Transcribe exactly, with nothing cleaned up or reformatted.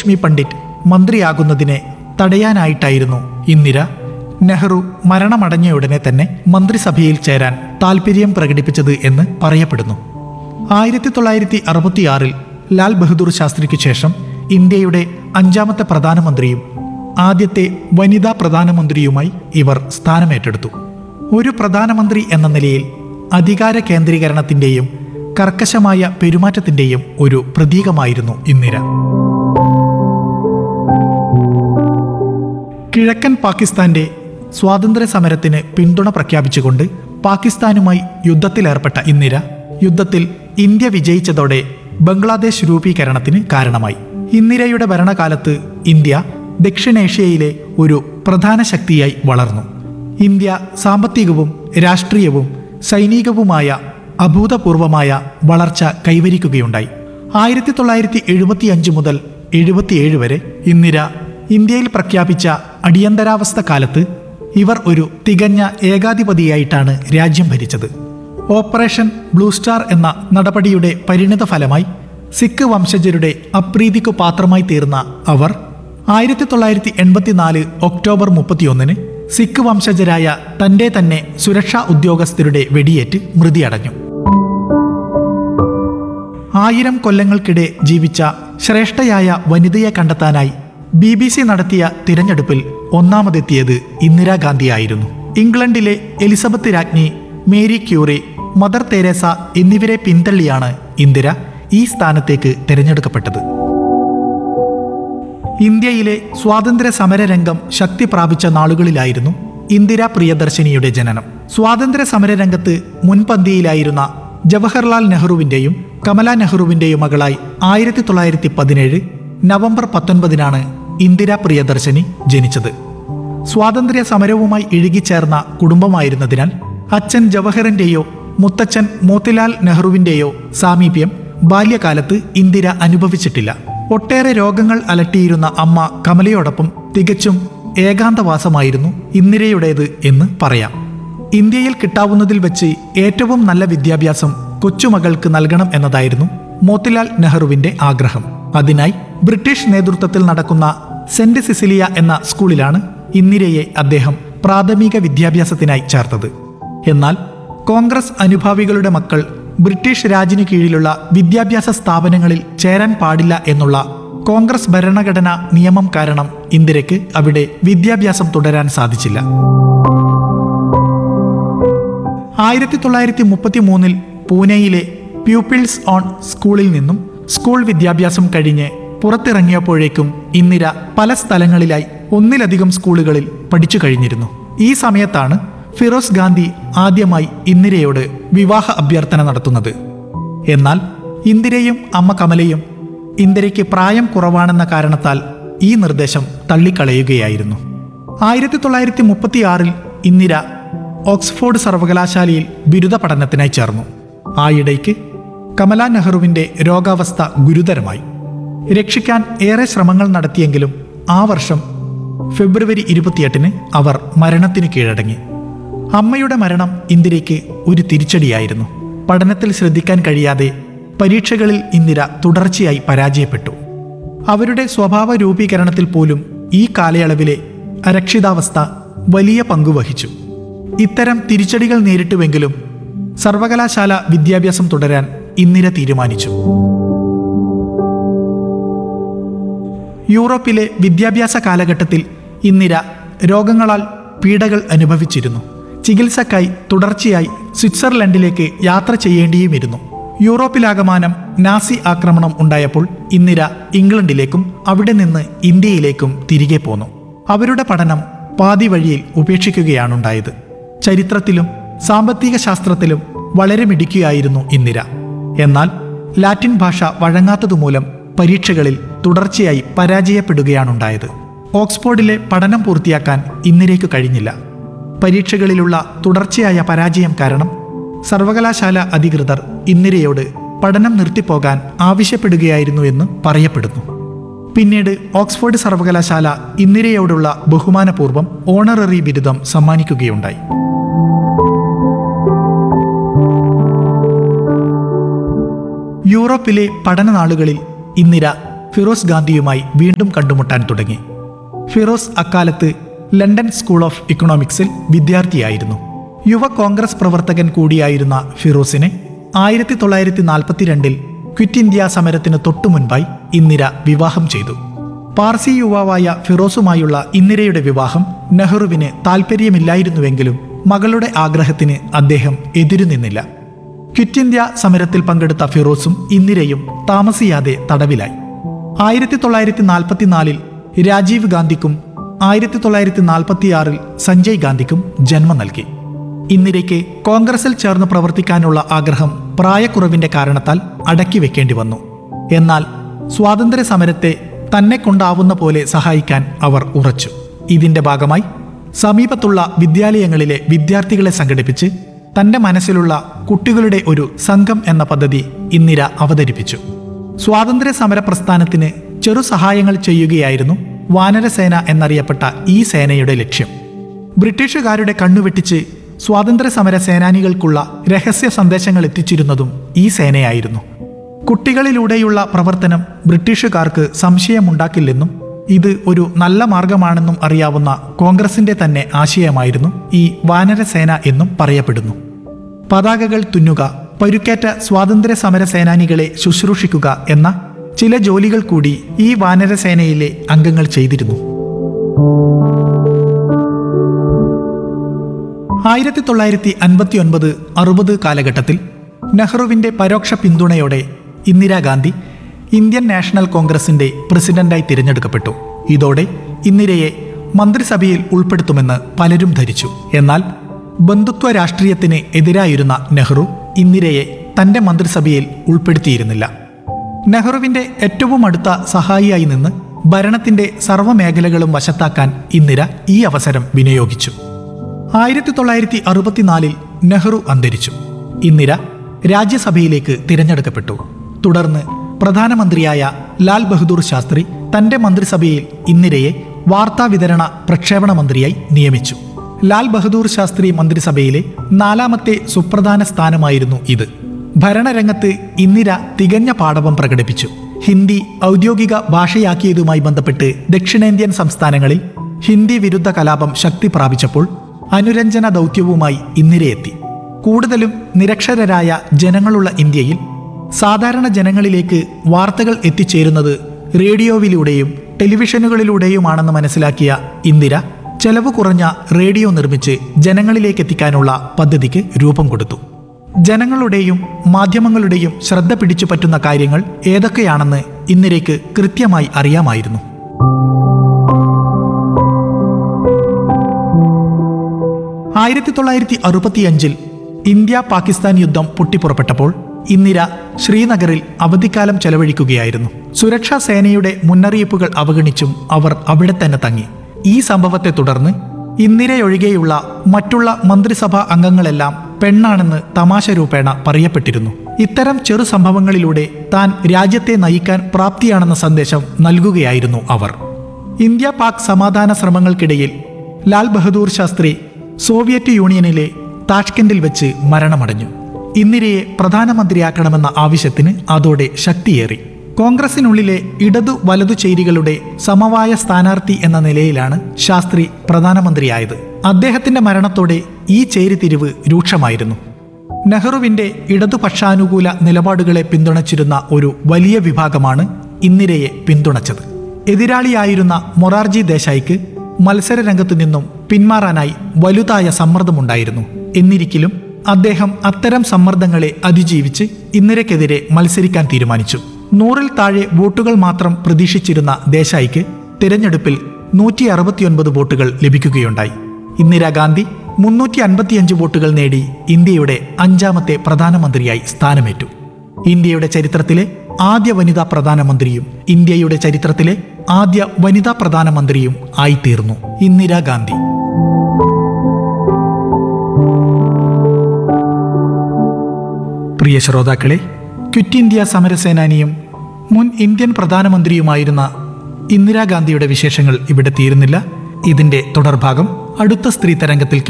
ലക്ഷ്മി പണ്ഡിറ്റ് മന്ത്രിയാകുന്നതിനെ തടയാനായിട്ടായിരുന്നു ഇന്ദിര നെഹ്റു മരണമടഞ്ഞയുടനെ തന്നെ മന്ത്രിസഭയിൽ ചേരാൻ താൽപ്പര്യം പ്രകടിപ്പിച്ചത് എന്ന് പറയപ്പെടുന്നു. ആയിരത്തി തൊള്ളായിരത്തി അറുപത്തിയാറിൽ ലാൽ ബഹദൂർ ശാസ്ത്രിക്ക് ശേഷം ഇന്ത്യയുടെ അഞ്ചാമത്തെ പ്രധാനമന്ത്രിയും ആദ്യത്തെ വനിതാ പ്രധാനമന്ത്രിയുമായി ഇവർ സ്ഥാനമേറ്റെടുത്തു. ഒരു പ്രധാനമന്ത്രി എന്ന നിലയിൽ അധികാര കേന്ദ്രീകരണത്തിൻ്റെയും കർക്കശമായ പെരുമാറ്റത്തിൻ്റെയും ഒരു പ്രതീകമായിരുന്നു ഇന്ദിര. കിഴക്കൻ പാകിസ്ഥാന്റെ സ്വാതന്ത്ര്യ സമരത്തിന് പിന്തുണ പ്രഖ്യാപിച്ചുകൊണ്ട് പാകിസ്ഥാനുമായി യുദ്ധത്തിലേർപ്പെട്ട ഇന്ദിര യുദ്ധത്തിൽ ഇന്ത്യ വിജയിച്ചതോടെ ബംഗ്ലാദേശ് രൂപീകരണത്തിന് കാരണമായി. ഇന്ദിരയുടെ ഭരണകാലത്ത് ഇന്ത്യ ദക്ഷിണേഷ്യയിലെ ഒരു പ്രധാന ശക്തിയായി വളർന്നു. ഇന്ത്യ സാമ്പത്തികവും രാഷ്ട്രീയവും സൈനികവുമായ അഭൂതപൂർവമായ വളർച്ച കൈവരിക്കുകയുണ്ടായി. ആയിരത്തി തൊള്ളായിരത്തി എഴുപത്തി അഞ്ച് മുതൽ എഴുപത്തിയേഴ് വരെ ഇന്ദിര ഇന്ത്യയിൽ പ്രഖ്യാപിച്ച അടിയന്തരാവസ്ഥ കാലത്ത് ഇവർ ഒരു തികഞ്ഞ ഏകാധിപതിയായിട്ടാണ് രാജ്യം ഭരിച്ചത്. ഓപ്പറേഷൻ ബ്ലൂ സ്റ്റാർ എന്ന നടപടിയുടെ പരിണിത ഫലമായി സിഖ് വംശജരുടെ അപ്രീതിക്കു പാത്രമായി തീർന്ന അവർ ആയിരത്തി തൊള്ളായിരത്തി എൺപത്തിനാല് ഒക്ടോബർ മുപ്പത്തിയൊന്നിന് സിഖ് വംശജരായ തന്റെ തന്നെ സുരക്ഷാ ഉദ്യോഗസ്ഥരുടെ വെടിയേറ്റ് മൃതിയടഞ്ഞു. ആയിരം കൊല്ലങ്ങൾക്കിടെ ജീവിച്ച ശ്രേഷ്ഠയായ വനിതയെ കണ്ടെത്താനായി ബി ബി സി നടത്തിയ തിരഞ്ഞെടുപ്പിൽ ഒന്നാമതെത്തിയത് ഇന്ദിരാഗാന്ധിയായിരുന്നു. ഇംഗ്ലണ്ടിലെ എലിസബത്ത് രാജ്ഞി, മേരി ക്യൂറി, മദർ തെരേസ എന്നിവരെ പിന്തള്ളിയാണ് ഇന്ദിര ഈ സ്ഥാനത്തേക്ക് തിരഞ്ഞെടുക്കപ്പെട്ടത്. ഇന്ത്യയിലെ സ്വാതന്ത്ര്യ സമരരംഗം ശക്തി പ്രാപിച്ച നാളുകളിലായിരുന്നു ഇന്ദിര പ്രിയദർശിനിയുടെ ജനനം. സ്വാതന്ത്ര്യ സമരരംഗത്ത് മുൻപന്തിയിലായിരുന്ന ജവഹർലാൽ നെഹ്റുവിന്റെയും കമല നെഹ്റുവിന്റെയും മകളായി ആയിരത്തി തൊള്ളായിരത്തി പതിനേഴ് നവംബർ പത്തൊൻപതിനാണ് ഇന്ദിര പ്രിയദർശിനി ജനിച്ചത്. സ്വാതന്ത്ര്യ സമരവുമായി ഇഴുകിച്ചേർന്ന കുടുംബമായിരുന്നതിനാൽ അച്ഛൻ ജവഹറിന്റെയോ മുത്തച്ഛൻ മോത്തിലാൽ നെഹ്റുവിന്റെയോ സാമീപ്യം ബാല്യകാലത്ത് ഇന്ദിര അനുഭവിച്ചിട്ടില്ല. ഒട്ടേറെ രോഗങ്ങൾ അലട്ടിയിരുന്ന അമ്മ കമലയോടൊപ്പം തികച്ചും ഏകാന്തവാസമായിരുന്നു ഇന്ദിരയുടേത് എന്ന് പറയാം. ഇന്ത്യയിൽ കിട്ടാവുന്നതിൽ വെച്ച് ഏറ്റവും നല്ല വിദ്യാഭ്യാസം കൊച്ചുമകൾക്ക് നൽകണം എന്നതായിരുന്നു മോത്തിലാൽ നെഹ്റുവിന്റെ ആഗ്രഹം. അതിനായി ബ്രിട്ടീഷ് നേതൃത്വത്തിൽ നടക്കുന്ന സെന്റ് സിസിലിയ എന്ന സ്കൂളിലാണ് ഇന്ദിരയെ അദ്ദേഹം പ്രാഥമിക വിദ്യാഭ്യാസത്തിനായി ചേർത്തത്. എന്നാൽ കോൺഗ്രസ് അനുഭാവികളുടെ മക്കൾ ബ്രിട്ടീഷ് രാജിനു കീഴിലുള്ള വിദ്യാഭ്യാസ സ്ഥാപനങ്ങളിൽ ചേരാൻ പാടില്ല എന്നുള്ള കോൺഗ്രസ് ഭരണഘടനാ നിയമം കാരണം ഇന്ദിരയ്ക്ക് അവിടെ വിദ്യാഭ്യാസം തുടരാൻ സാധിച്ചില്ല. ആയിരത്തി തൊള്ളായിരത്തി മുപ്പത്തി മൂന്നിൽ പൂനെയിലെ പ്യൂപ്പിൾസ് ഓൺ സ്കൂളിൽ നിന്നും സ്കൂൾ വിദ്യാഭ്യാസം കഴിഞ്ഞ് പുറത്തിറങ്ങിയപ്പോഴേക്കും ഇന്ദിര പല സ്ഥലങ്ങളിലായി ഒന്നിലധികം സ്കൂളുകളിൽ പഠിച്ചു കഴിഞ്ഞിരുന്നു. ഈ സമയത്താണ് ഫിറോസ് ഗാന്ധി ആദ്യമായി ഇന്ദിരയോട് വിവാഹ അഭ്യർത്ഥന നടത്തുന്നത്. എന്നാൽ ഇന്ദിരയും അമ്മ കമലയും ഇന്ദിരയ്ക്ക് പ്രായം കുറവാണെന്ന കാരണത്താൽ ഈ നിർദ്ദേശം തള്ളിക്കളയുകയായിരുന്നു. ആയിരത്തി തൊള്ളായിരത്തി മുപ്പത്തിയാറിൽ ഇന്ദിര ഓക്സ്ഫോർഡ് സർവകലാശാലയിൽ ബിരുദ പഠനത്തിനായി ചേർന്നു. ആയിടയ്ക്ക് കമല നെഹ്റുവിന്റെ രോഗാവസ്ഥ ഗുരുതരമായി. രക്ഷിക്കാൻ ഏറെ ശ്രമങ്ങൾ നടത്തിയെങ്കിലും ആ വർഷം ഫെബ്രുവരി ഇരുപത്തിയെട്ടിന് അവർ മരണത്തിന് കീഴടങ്ങി. അമ്മയുടെ മരണം ഇന്ദിരയ്ക്ക് ഒരു തിരിച്ചടിയായിരുന്നു. പഠനത്തിൽ ശ്രദ്ധിക്കാൻ കഴിയാതെ പരീക്ഷകളിൽ ഇന്ദിര തുടർച്ചയായി പരാജയപ്പെട്ടു. അവരുടെ സ്വഭാവ രൂപീകരണത്തിൽ പോലും ഈ കാലയളവിലെ അരക്ഷിതാവസ്ഥ വലിയ പങ്കുവഹിച്ചു. ഇത്തരം തിരിച്ചടികൾ നേരിട്ടുവെങ്കിലും സർവകലാശാല വിദ്യാഭ്യാസം തുടരാൻ ഇന്ദിര തീരുമാനിച്ചു. യൂറോപ്പിലെ വിദ്യാഭ്യാസ കാലഘട്ടത്തിൽ ഇന്ദിര രോഗങ്ങളാൽ പീഡകൾ അനുഭവിച്ചിരുന്നു. ചികിത്സക്കായി തുടർച്ചയായി സ്വിറ്റ്സർലൻഡിലേക്ക് യാത്ര ചെയ്യേണ്ടിയുമിരുന്നു. യൂറോപ്പിലാകമാനം നാസി ആക്രമണം ഉണ്ടായപ്പോൾ ഇന്ദിര ഇംഗ്ലണ്ടിലേക്കും അവിടെ നിന്ന് ഇന്ത്യയിലേക്കും തിരികെ പോന്നു. അവരുടെ പഠനം പാതി വഴിയിൽ ഉപേക്ഷിക്കുകയാണുണ്ടായത്. ചരിത്രത്തിലും സാമ്പത്തിക ശാസ്ത്രത്തിലും വളരെ മിടുക്കിയായിരുന്നു ഇന്ദിര. എന്നാൽ ലാറ്റിൻ ഭാഷ വഴങ്ങാത്തതുമൂലം പരീക്ഷകളിൽ തുടർച്ചയായി പരാജയപ്പെടുകയാണുണ്ടായത്. ഓക്സ്ഫോർഡിലെ പഠനം പൂർത്തിയാക്കാൻ ഇന്ദിരയ്ക്ക് കഴിഞ്ഞില്ല. പരീക്ഷകളിലുള്ള തുടർച്ചയായ പരാജയം കാരണം സർവകലാശാല അധികൃതർ ഇന്ദിരയോട് പഠനം നിർത്തിപ്പോകാൻ ആവശ്യപ്പെടുകയായിരുന്നു എന്ന് പറയപ്പെടുന്നു. പിന്നീട് ഓക്സ്ഫോർഡ് സർവകലാശാല ഇന്ദിരയോടുള്ള ബഹുമാനപൂർവ്വം ഓണററി ബിരുദം സമ്മാനിക്കുകയുണ്ടായി. യൂറോപ്പിലെ പഠനനാളുകളിൽ ഇന്ദിര ഫിറോസ് ഗാന്ധിയുമായി വീണ്ടും കണ്ടുമുട്ടാൻ തുടങ്ങി. ഫിറോസ് അക്കാലത്ത് ലണ്ടൻ സ്കൂൾ ഓഫ് ഇക്കണോമിക്സിൽ വിദ്യാർത്ഥിയായിരുന്നു. യുവ കോൺഗ്രസ് പ്രവർത്തകൻ കൂടിയായിരുന്ന ഫിറോസിനെ ആയിരത്തി തൊള്ളായിരത്തി നാൽപ്പത്തിരണ്ടിൽ ക്വിറ്റ് ഇന്ത്യ സമരത്തിന് തൊട്ടുമുൻപായി ഇന്ദിര വിവാഹം ചെയ്തു. പാർസി യുവാവായ ഫിറോസുമായുള്ള ഇന്ദിരയുടെ വിവാഹം നെഹ്റുവിന് താൽപ്പര്യമില്ലായിരുന്നുവെങ്കിലും മകളുടെ ആഗ്രഹത്തിന് അദ്ദേഹം എതിരുനിന്നില്ല. ക്വിറ്റ് ഇന്ത്യ സമരത്തിൽ പങ്കെടുത്ത ഫിറോസും ഇന്ദിരയും താമസിയാതെ തടവിലായി. ആയിരത്തി തൊള്ളായിരത്തി നാൽപ്പത്തിനാലിൽ രാജീവ് ഗാന്ധിക്കും ആയിരത്തി തൊള്ളായിരത്തി നാൽപ്പത്തിയാറിൽ സഞ്ജയ് ഗാന്ധിക്കും ജന്മം നൽകി. ഇന്ദിരയ്ക്ക് കോൺഗ്രസിൽ ചേർന്ന് പ്രവർത്തിക്കാനുള്ള ആഗ്രഹം പ്രായക്കുറവിന്റെ കാരണത്താൽ അടക്കി വെക്കേണ്ടി വന്നു. എന്നാൽ സ്വാതന്ത്ര്യ സമരത്തെ തന്നെ കൊണ്ടാവുന്ന പോലെ സഹായിക്കാൻ അവർ ഉറച്ചു. ഇതിന്റെ ഭാഗമായി സമീപത്തുള്ള വിദ്യാലയങ്ങളിലെ വിദ്യാർത്ഥികളെ സംഘടിപ്പിച്ച് തന്റെ മനസ്സിലുള്ള കുട്ടികളുടെ ഒരു സംഘം എന്ന പദ്ധതി ഇന്ദിര അവതരിപ്പിച്ചു. സ്വാതന്ത്ര്യ സമര പ്രസ്ഥാനത്തിന് ചെറു സഹായങ്ങൾ ചെയ്യുകയായിരുന്നു വാനരസേന എന്നറിയപ്പെട്ട ഈ സേനയുടെ ലക്ഷ്യം. ബ്രിട്ടീഷുകാരുടെ കണ്ണുവെട്ടിച്ച് സ്വാതന്ത്ര്യ സമര സേനാനികൾക്കുള്ള രഹസ്യ സന്ദേശങ്ങൾ എത്തിച്ചിരുന്നതും ഈ സേനയായിരുന്നു. കുട്ടികളിലൂടെയുള്ള പ്രവർത്തനം ബ്രിട്ടീഷുകാർക്ക് സംശയമുണ്ടാക്കില്ലെന്നും ഇത് ഒരു നല്ല മാർഗമാണെന്നും അറിയാവുന്ന കോൺഗ്രസിന്റെ തന്നെ ആശയമായിരുന്നു ഈ വാനരസേന എന്നും പറയപ്പെടുന്നു. പതാകകൾ തുന്നുക, പരുക്കേറ്റ സ്വാതന്ത്ര്യ സമര സേനാനികളെ ശുശ്രൂഷിക്കുക എന്ന ചില ജോലികൾ കൂടി ഈ വാനരസേനയിലെ അംഗങ്ങൾ ചെയ്തിരുന്നു. ആയിരത്തി തൊള്ളായിരത്തി അൻപത്തി ഒൻപത് അറുപത് കാലഘട്ടത്തിൽ നെഹ്റുവിന്റെ പരോക്ഷ പിന്തുണയോടെ ഇന്ദിരാഗാന്ധി ഇന്ത്യൻ നാഷണൽ കോൺഗ്രസിന്റെ പ്രസിഡന്റായി തിരഞ്ഞെടുക്കപ്പെട്ടു. ഇതോടെ ഇന്ദിരയെ മന്ത്രിസഭയിൽ ഉൾപ്പെടുത്തുമെന്ന് പലരും ധരിച്ചു. എന്നാൽ ബന്ധുത്വ രാഷ്ട്രീയത്തിന് എതിരായിരുന്ന നെഹ്റു ഇന്ദിരയെ തന്റെ മന്ത്രിസഭയിൽ ഉൾപ്പെടുത്തിയിരുന്നില്ല. നെഹ്റുവിന്റെ ഏറ്റവും അടുത്ത സഹായിയായി നിന്ന് ഭരണത്തിന്റെ സർവ്വമേഖലകളും വശത്താക്കാൻ ഇന്ദിര ഈ അവസരം വിനിയോഗിച്ചു. ആയിരത്തി തൊള്ളായിരത്തി അറുപത്തിനാലിൽ നെഹ്റു അന്തരിച്ചു. ഇന്ദിര രാജ്യസഭയിലേക്ക് തിരഞ്ഞെടുക്കപ്പെട്ടു. തുടർന്ന് പ്രധാനമന്ത്രിയായ ലാൽ ബഹദൂർ ശാസ്ത്രി തന്റെ മന്ത്രിസഭയിൽ ഇന്ദിരയെ വാർത്താവിതരണ പ്രക്ഷേപണ മന്ത്രിയായി നിയമിച്ചു. ലാൽ ബഹദൂർ ശാസ്ത്രി മന്ത്രിസഭയിലെ നാലാമത്തെ സുപ്രധാന സ്ഥാനമായിരുന്നു ഇത്. ഭരണരംഗത്ത് ഇന്ദിര തികഞ്ഞ പാടവം പ്രകടിപ്പിച്ചു. ഹിന്ദി ഔദ്യോഗിക ഭാഷയാക്കിയതുമായി ബന്ധപ്പെട്ട് ദക്ഷിണേന്ത്യൻ സംസ്ഥാനങ്ങളിൽ ഹിന്ദി വിരുദ്ധ കലാപം ശക്തി പ്രാപിച്ചപ്പോൾ അനുരഞ്ജന ദൗത്യവുമായി ഇന്ദിരയെത്തി. കൂടുതലും നിരക്ഷരരായ ജനങ്ങളുള്ള ഇന്ത്യയിൽ സാധാരണ ജനങ്ങളിലേക്ക് വാർത്തകൾ എത്തിച്ചേരുന്നത് റേഡിയോയിലൂടെയും ടെലിവിഷനുകളിലൂടെയുമാണെന്ന് മനസ്സിലാക്കിയ ഇന്ദിര ചെലവ് കുറഞ്ഞ റേഡിയോ നിർമ്മിച്ച് ജനങ്ങളിലേക്ക് എത്തിക്കാനുള്ള പദ്ധതിക്ക് രൂപം കൊടുത്തു. ജനങ്ങളുടെയും മാധ്യമങ്ങളുടെയും ശ്രദ്ധ പിടിച്ചു പറ്റുന്ന കാര്യങ്ങൾ ഏതൊക്കെയാണെന്ന് ഇന്ദിരയ്ക്ക് കൃത്യമായി അറിയാമായിരുന്നു. ആയിരത്തി തൊള്ളായിരത്തി അറുപത്തിയഞ്ചിൽ ഇന്ത്യ പാകിസ്ഥാൻ യുദ്ധം പൊട്ടിപ്പുറപ്പെട്ടപ്പോൾ ഇന്ദിര ശ്രീനഗറിൽ അവധിക്കാലം ചെലവഴിക്കുകയായിരുന്നു. സുരക്ഷാ സേനയുടെ മുന്നറിയിപ്പുകൾ അവഗണിച്ചും അവർ അവിടെ തന്നെ തങ്ങി. ഈ സംഭവത്തെ തുടർന്ന് ഇന്ദിരയൊഴികെയുള്ള മറ്റുള്ള മന്ത്രിസഭാ അംഗങ്ങളെല്ലാം പെണ്ണാണെന്ന് തമാശ രൂപേണ പറയപ്പെട്ടിരുന്നു. ഇത്തരം ചെറു സംഭവങ്ങളിലൂടെ താൻ രാജ്യത്തെ നയിക്കാൻ പ്രാപ്തിയാണെന്ന സന്ദേശം നൽകുകയായിരുന്നു അവർ. ഇന്ത്യ പാക് സമാധാന ശ്രമങ്ങൾക്കിടയിൽ ലാൽ ബഹദൂർ ശാസ്ത്രി സോവിയറ്റ് യൂണിയനിലെ താഷ്കെൻഡിൽ വെച്ച് മരണമടഞ്ഞു. ഇന്ദിരയെ പ്രധാനമന്ത്രിയാക്കണമെന്ന ആവശ്യത്തിന് അതോടെ ശക്തിയേറി. കോൺഗ്രസിനുള്ളിലെ ഇടതു വലതു ചേരികളുടെ സമവായ സ്ഥാനാർത്ഥി എന്ന നിലയിലാണ് ശാസ്ത്രി പ്രധാനമന്ത്രിയായത്. അദ്ദേഹത്തിന്റെ മരണത്തോടെ ഈ ചേരിതിരിവ് രൂക്ഷമായിരുന്നു. നെഹ്റുവിന്റെ ഇടതുപക്ഷാനുകൂല നിലപാടുകളെ പിന്തുണച്ചിരുന്ന ഒരു വലിയ വിഭാഗമാണ് ഇന്ദിരയെ പിന്തുണച്ചത്. എതിരാളിയായിരുന്ന മൊറാർജി ദേശായിക്ക് മത്സര രംഗത്തു നിന്നും പിന്മാറാനായി വലുതായ സമ്മർദ്ദമുണ്ടായിരുന്നു. എന്നിരിക്കലും അദ്ദേഹം അത്തരം സമ്മർദ്ദങ്ങളെ അതിജീവിച്ച് ഇന്ദിരയ്ക്കെതിരെ മത്സരിക്കാൻ തീരുമാനിച്ചു. നൂറിൽ താഴെ വോട്ടുകൾ മാത്രം പ്രതീക്ഷിച്ചിരുന്ന ദേശായിക്ക് തിരഞ്ഞെടുപ്പിൽ നൂറ്റി അറുപത്തിയൊൻപത് വോട്ടുകൾ ലഭിക്കുകയുണ്ടായി. ഇന്ദിരാഗാന്ധി മുന്നൂറ്റി അൻപത്തിയഞ്ച് വോട്ടുകൾ നേടി ഇന്ത്യയുടെ അഞ്ചാമത്തെ പ്രധാനമന്ത്രിയായി സ്ഥാനമേറ്റു. ഇന്ത്യയുടെ ചരിത്രത്തിലെ ആദ്യ വനിതാ പ്രധാനമന്ത്രിയും ഇന്ത്യയുടെ ചരിത്രത്തിലെ ആദ്യ വനിതാ പ്രധാനമന്ത്രിയും ആയിത്തീർന്നു ഇന്ദിരാഗാന്ധി. പ്രിയ ശ്രോതാക്കളെ, ക്വിറ്റ് ഇന്ത്യ സമരസേനാനിയും മുൻ ഇന്ത്യൻ പ്രധാനമന്ത്രിയുമായിരുന്ന ഇന്ദിരാഗാന്ധിയുടെ വിശേഷങ്ങൾ ഇവിടെ തീരുന്നില്ല. ഇതിന്റെ തുടർഭാഗം അടുത്ത സ്ത്രീ തരംഗത്തിൽ